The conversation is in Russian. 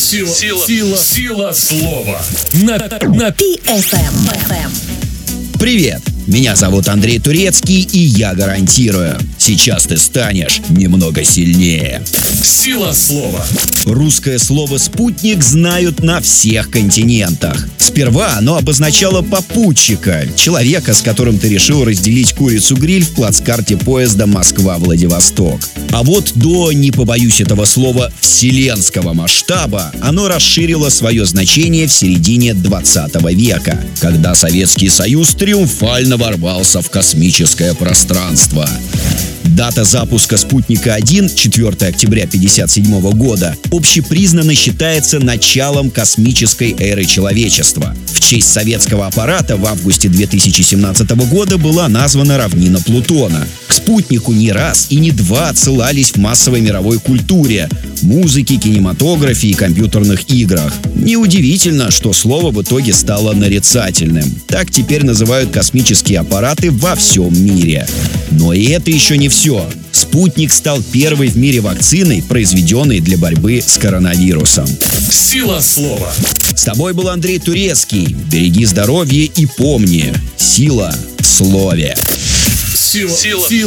Сила слова. На PFM. Привет! Меня зовут Андрей Турецкий, и я гарантирую, сейчас ты станешь немного сильнее. Сила слова. Русское слово «спутник» знают на всех континентах. Сперва оно обозначало попутчика, человека, с которым ты решил разделить курицу-гриль в плацкарте поезда Москва-Владивосток. А вот до, не побоюсь этого слова, вселенского масштаба оно расширило свое значение в середине 20 века, когда Советский Союз триумфально ворвался в космическое пространство. Дата запуска «Спутника-1» 4 октября 1957 года общепризнанно считается началом космической эры человечества. В честь советского аппарата в августе 2017 года была названа равнина Плутона. К спутнику не раз и не два отсылались в массовой мировой культуре, музыке, кинематографе и компьютерных играх. Неудивительно, что слово в итоге стало нарицательным. Так теперь называют космические аппараты во всем мире. Но и это еще не все. Спутник стал первой в мире вакциной, произведенной для борьбы с коронавирусом. Сила слова. С тобой был Андрей Турецкий. Береги здоровье и помни, сила в слове. Сила